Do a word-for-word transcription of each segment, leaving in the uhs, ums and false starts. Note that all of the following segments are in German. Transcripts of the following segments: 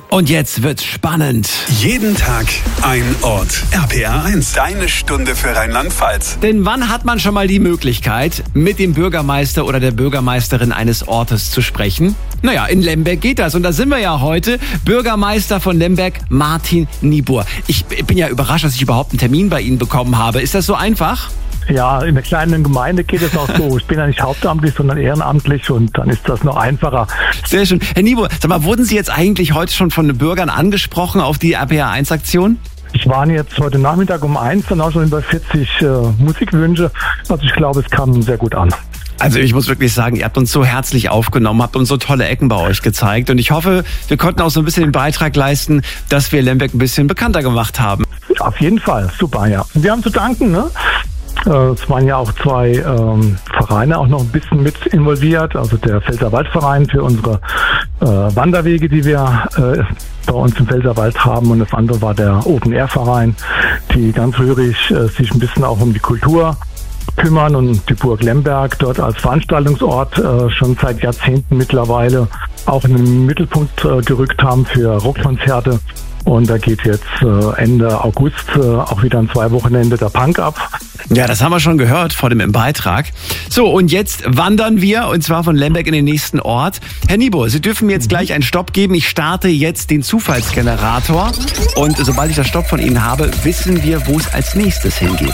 Und jetzt wird's spannend. Jeden Tag ein Ort. R P R eins, deine Stunde für Rheinland-Pfalz. Denn wann hat man schon mal die Möglichkeit, mit dem Bürgermeister oder der Bürgermeisterin eines Ortes zu sprechen? Naja, in Lemberg geht das. Und da sind wir ja heute. Bürgermeister von Lemberg, Martin Niebuhr. Ich bin ja überrascht, dass ich überhaupt einen Termin bei Ihnen bekommen habe. Ist das so einfach? Ja, in der kleinen Gemeinde geht es auch so. Ich bin ja nicht hauptamtlich, sondern ehrenamtlich und dann ist das noch einfacher. Sehr schön. Herr Niebuhr, sag mal, wurden Sie jetzt eigentlich heute schon von den Bürgern angesprochen auf die R P R eins Aktion? Ich war jetzt heute Nachmittag um eins dann auch schon über vierzig äh, Musikwünsche. Also ich glaube, es kam sehr gut an. Also ich muss wirklich sagen, ihr habt uns so herzlich aufgenommen, habt uns so tolle Ecken bei euch gezeigt. Und ich hoffe, wir konnten auch so ein bisschen den Beitrag leisten, dass wir Lemberg ein bisschen bekannter gemacht haben. Auf jeden Fall, super, ja. Wir haben zu danken, ne? Es waren ja auch zwei ähm, Vereine auch noch ein bisschen mit involviert, also der Pfälzerwaldverein für unsere äh, Wanderwege, die wir äh, bei uns im Pfälzerwald haben, und das andere war der Open-Air-Verein, die ganz rührig äh, sich ein bisschen auch um die Kultur kümmern und die Burg Lemberg dort als Veranstaltungsort äh, schon seit Jahrzehnten mittlerweile auch in den Mittelpunkt äh, gerückt haben für Rockkonzerte. Und da geht jetzt äh, Ende August äh, auch wieder ein zwei Wochenende der Punk ab. Ja, das haben wir schon gehört vor dem im Beitrag. So, und jetzt wandern wir, und zwar von Lemberg in den nächsten Ort. Herr Niebuhr, Sie dürfen mir jetzt gleich einen Stopp geben. Ich starte jetzt den Zufallsgenerator. Und sobald ich das Stopp von Ihnen habe, wissen wir, wo es als nächstes hingeht.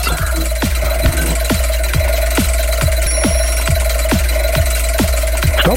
Stopp.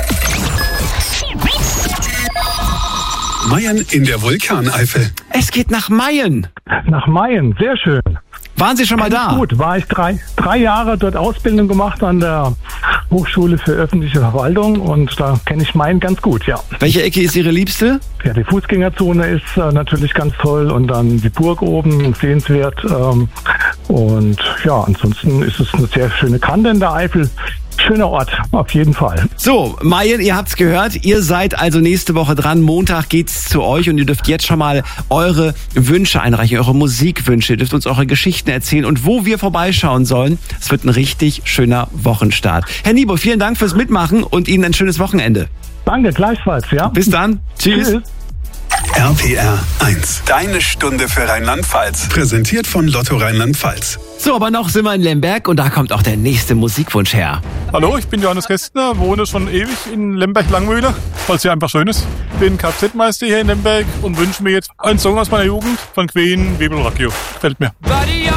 Mayen in der Vulkaneifel. Es geht nach Mayen. Nach Mayen, sehr schön. Waren Sie schon mal da? Gut, war ich drei, drei Jahre dort Ausbildung gemacht an der Hochschule für öffentliche Verwaltung und da kenne ich Mayen ganz gut, ja. Welche Ecke ist Ihre liebste? Ja, die Fußgängerzone ist äh, natürlich ganz toll und dann die Burg oben, sehenswert. Ähm, und ja, ansonsten ist es eine sehr schöne Kante in der Eifel. Schöner Ort, auf jeden Fall. So, Mayen, ihr habt's gehört. Ihr seid also nächste Woche dran. Montag geht's zu euch und ihr dürft jetzt schon mal eure Wünsche einreichen, eure Musikwünsche. Ihr dürft uns eure Geschichten erzählen und wo wir vorbeischauen sollen. Es wird ein richtig schöner Wochenstart. Herr Niebuhr, vielen Dank fürs Mitmachen und Ihnen ein schönes Wochenende. Danke, gleichfalls, ja. Bis dann. Tschüss. Tschüss. R P R eins, deine Stunde für Rheinland-Pfalz. Präsentiert von Lotto Rheinland-Pfalz. So, aber noch sind wir in Lemberg und da kommt auch der nächste Musikwunsch her. Hallo, ich bin Johannes Kästner, wohne schon ewig in Lemberg-Langmühle, weil es hier einfach schön ist. Bin Kfz-Meister hier in Lemberg und wünsche mir jetzt einen Song aus meiner Jugend von Queen, Webel Rock You. Gefällt mir. Buddy,